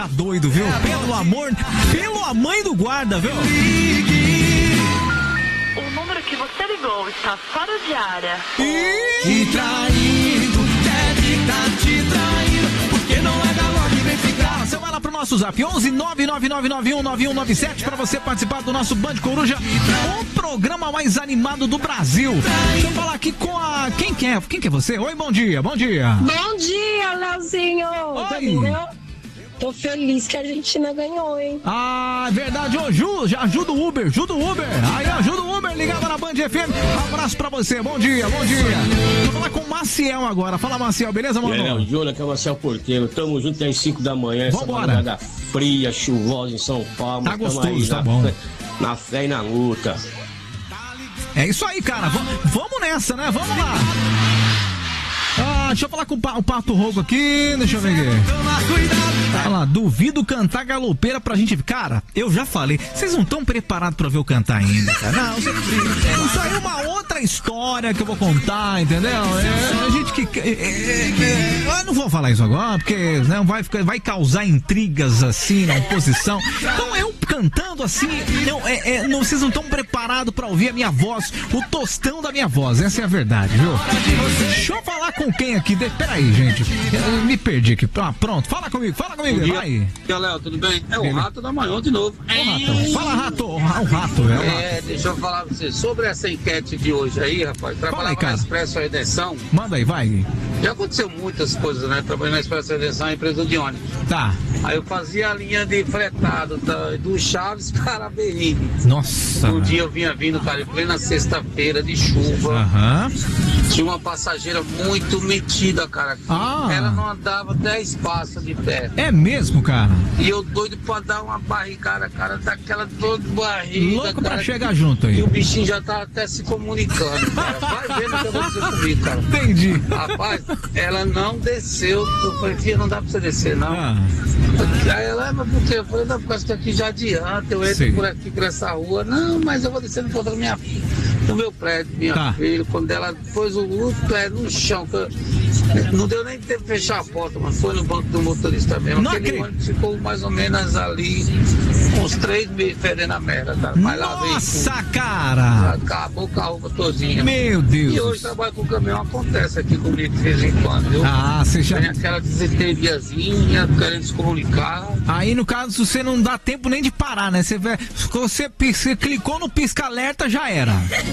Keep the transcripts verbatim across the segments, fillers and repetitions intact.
doido, viu? Pelo amor, pelo a mãe do guarda, viu? O número que você ligou está fora de área. Que traído, deve estar te traindo, porque não é galão que vem ficar. Você vai lá pro nosso zap, onze nove nove nove nove um nove um nove sete, pra você participar do nosso Band Coruja, o programa mais animado do Brasil. Deixa eu falar aqui com a... Quem que é? Quem que é você? Oi, bom dia, bom dia. Bom dia, Leozinho. Oi. Tô feliz que a Argentina ganhou, hein? Ah, é verdade. Ô, Ju, já ajuda o Uber, ajuda o Uber. Aí, ajuda o Uber, ligado na Band F M. Um abraço pra você, bom dia, bom dia. Vou falar com o Maciel agora. Fala, Maciel, beleza, mano? É, o Júlio, que é o Maciel Porteiro. Tamo junto às cinco da manhã. Vambora. Essa madrugada fria, chuvosa em São Paulo. Tá Tamo gostoso, aí tá na bom. Fé, na fé e na luta. É isso aí, cara. V- vamos nessa, né? Vamos lá. Ah, deixa eu falar com o, pa- o Pato Rogo aqui. Deixa eu ver aqui. Olha lá, duvido cantar galopeira pra gente. Cara, eu já falei. Vocês não estão preparados pra ver eu cantar ainda, cara. Não, você... isso aí é uma outra história que eu vou contar, entendeu? É, a gente que. É, é, é, eu não vou falar isso agora, porque né, vai, ficar, vai causar intrigas assim na oposição. Então eu cantando assim, não, é, é, não, vocês não estão preparados pra ouvir a minha voz, o tostão da minha voz. Essa é a verdade, viu? Deixa eu falar com quem aqui? De... Peraí, gente. Eu me perdi aqui. Ah, pronto. Fala comigo, fala comigo. Vai. E aí, Léo, tudo bem? É o Beleza. Rato da Manhã de novo. Ô, Ratão. Fala, Rato. O Rato, é o Rato. É, deixa eu falar pra você. Sobre essa enquete de hoje aí, rapaz. Trabalhava aí, cara. na Expresso Redenção. Manda aí, vai. Já aconteceu muitas coisas, né? Trabalhei na Expresso Redenção, empresa de ônibus. Tá. Aí eu fazia a linha de fretado da, do Chaves para Berrini. Nossa. Um dia eu vinha vindo, cara, em plena sexta-feira de chuva. Aham. Tinha uma passageira muito metida, cara. Ah. Ela não andava dez passos de pé. É mesmo, cara? E eu doido pra dar uma barrigada, cara, daquela dor de barriga. Louco cara, pra chegar junto aí. E o bichinho já tá até se comunicando, cara. Vai vendo o que aconteceu comigo, cara. Entendi. Rapaz, ela não desceu. Eu falei, filha, não dá pra você descer, não. Ah. Aí ela, mas por quê? Eu falei, não, porque aqui já adianta, eu entro Sei. por aqui, por essa rua. Não, mas eu vou descer no ponto da minha filha, no meu prédio, minha Tá. filha. Quando ela pôs o outro pé no chão, que eu- não deu nem tempo de fechar a porta, mas foi no banco do motorista mesmo. Não Aquele acredito. ônibus ficou mais ou menos ali, uns três meses fedendo a merda, cara. Mas lá veio Nossa, tudo. cara. Acabou com a roupa todinha. Meu E hoje Deus. trabalho com caminhão, acontece aqui comigo de vez em quando, viu? Ah, você já... Tem aquela desentendiazinha, querendo se comunicar. Aí, no caso, você não dá tempo nem de parar, né? Você, vê- você, pis- você clicou no pisca-alerta, já era.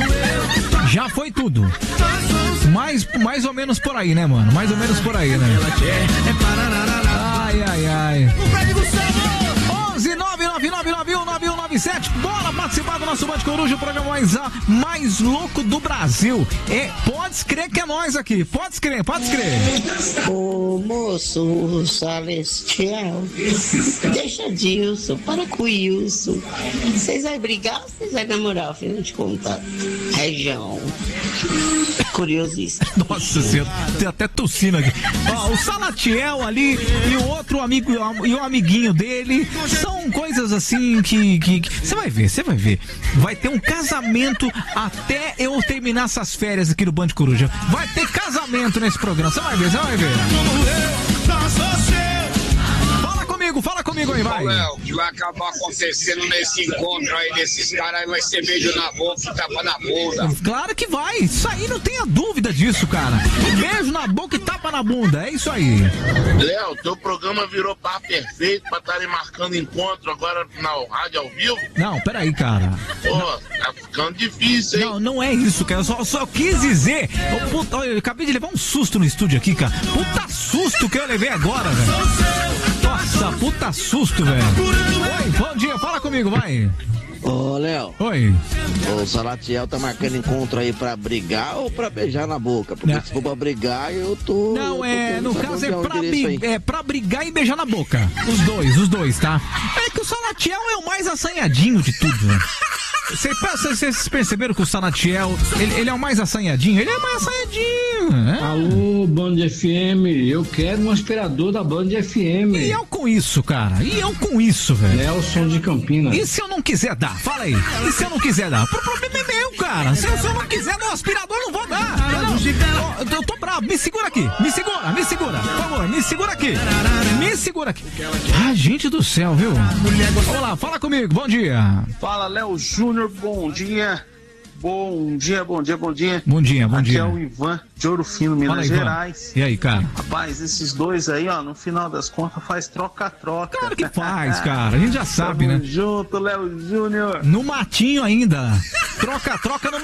Já foi tudo. Mais, mais ou menos por aí, né, mano? Mais ou menos por aí, né? Ai, ai, ai. onze nove nove nove nove um nove um nove sete. Bora participar do nosso Band Coruja, o programa mais, a- mais louco do Brasil. É, pode crer que é nós aqui. Pode crer, pode crer. Ô moço celestial, deixa Dilson, para com o Wilson. Vocês vão brigar ou vocês vão namorar? Afinal de contas, região. Curiosíssimo. Nossa senhora, tem até tossindo aqui. Ó, o Salatiel ali e o outro amigo e o amiguinho dele são coisas assim que que que- você vai ver, você vai ver. Vai ter um casamento até eu terminar essas férias aqui no Band Coruja. Vai ter casamento nesse programa, você vai ver, você vai ver. Fala comigo, fala comigo aí, vai. Léo, o que vai acabar acontecendo nesse encontro aí desses caras aí vai ser beijo na boca e tapa na bunda. Claro que vai, isso aí não tenha dúvida disso, cara. Beijo na boca e tapa na bunda, é isso aí. Léo, teu programa virou par perfeito pra estarem marcando encontro agora na rádio ao vivo. Não, peraí, cara. Pô, tá ficando difícil, hein? Não, não é isso, cara. Eu só, só quis dizer. Eu, puta, eu acabei de levar um susto no estúdio aqui, cara. Puta susto que eu levei agora, velho. Nossa, puta susto, velho. Oi, bom dia, fala comigo, vai. Ô, Léo, Oi. o Salatiel tá marcando encontro aí pra brigar ou pra beijar na boca? Porque Não. se for pra brigar, eu tô... eu Não, tô é. querendo No saber caso onde é é o pra, endereço aí. bri- é pra brigar e beijar na boca. Os dois, os dois, tá? É que o Salatiel é o mais assanhadinho de tudo, né? Vocês perceberam que o Salatiel, ele, ele é o mais assanhadinho? Ele é mais assanhadinho, né? Alô, Band F M, eu quero um aspirador da Band F M. E eu com isso, cara? E eu com isso, velho? Nelson de Campinas. E se eu não quiser dar? Fala aí. E se eu não quiser dar? O problema é meu, cara. Se eu, se eu não quiser dar um aspirador, eu não vou dar. Ó, eu tô bravo. Me segura aqui. Me segura, me segura. Por favor, me segura aqui. Me segura aqui. Ah, gente do céu, viu? Vamos lá, fala comigo. Bom dia. Fala, Léo Júnior. Bom dia. Bom dia, bom dia, bom dia. Bom dia, bom Aqui dia. Aqui é o Ivan de Ouro Fino, Minas Fala, Gerais. E aí, cara? Rapaz, esses dois aí, ó, no final das contas faz troca-troca. Claro que faz, cara. A gente já sabe, Tamo né? junto, Léo Júnior. No matinho ainda. Troca-troca no